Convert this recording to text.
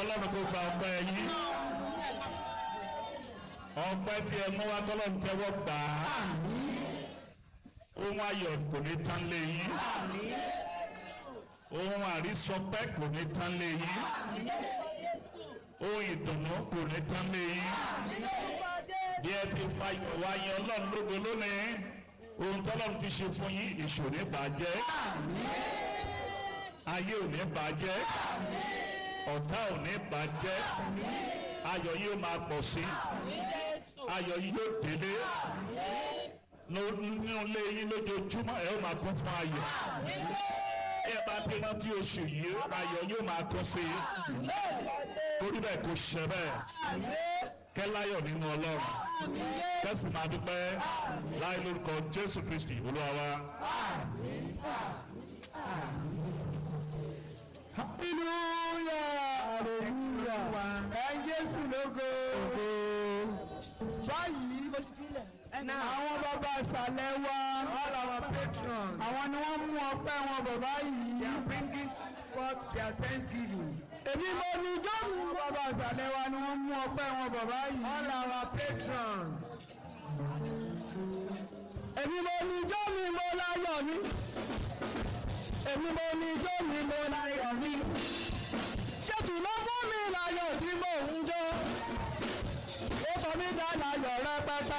Ọlọ́run kó gba ọpẹ́ yín. Ọpẹ́ tí ẹ mú wá kọ́lọ́run tẹ́wọ́ gbà á. Ohun ayọ̀ kò ní tán lé yín. Ohun àrísọpẹ́ kò ní tán lé yín. Ohun ìdùnnú kò ní tán lé yín. Bí ẹ ti fa wáyé Ọlọ́run lógo lónìí, ohun tọ́lọ́run ti ṣe fún yín èṣù ò ní bàjẹ́. Ayé ò ní bàjẹ́. Ọ̀tá ò ní bàjẹ́. Ayọ̀ yìí ó máa pọ̀ sí. Ayọ̀ yìí yóò délé. Nínú ilé yín lójoojúmọ́ ẹ ó máa kún fún ayọ̀. Ẹ bá ti rántí oṣù yìí ayọ̀ yóò máa kún sí. Torí bẹ́ẹ̀ kò ṣe bẹ́ẹ̀. Kẹ́láyọ̀ nínú Ọlọ́run. Kẹ́sì máa dúpẹ́ láì lórúkọ Jésù Kristi Olúwa wa. Hallelujah. Ẹ Jésù lógo. Báyìí àwọn bàbá ìsàlẹ̀ wa, all our patrons, àwọn ni wọ́n mú ọpẹ́ wọn bàbá yìí. They are bringing forth their thanksgiving. Èmi mo ní jọ́ọ̀mù bàbá ìsàlẹ̀ wa ni wọ́n mú ọpẹ́ wọn bàbá yìí. All our patrons. Èmi mo ní jọ́ọ̀mù mo láyọ̀ mi. Èmi mo ní jọ́ọ̀mù mo láyọ̀ mi. Jésù ló fún mi láyọ̀ tí mò ń jó. Ó sọ mí dáadáa.